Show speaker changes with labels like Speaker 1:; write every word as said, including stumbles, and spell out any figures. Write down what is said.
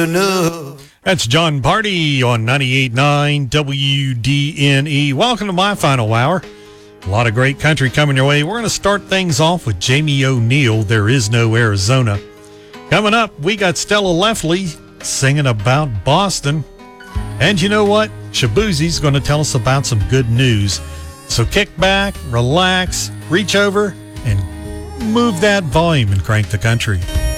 Speaker 1: enough.
Speaker 2: That's John Party on ninety-eight point nine W D N E. Welcome to my final hour. A lot of great country coming your way. We're going to start things off with Jamie O'Neill, There Is No Arizona. Coming up, we got Stella Leftley singing about Boston. And you know what? Shabuzi's going to tell us about some good news. So kick back, relax, reach over, and move that volume and crank the country.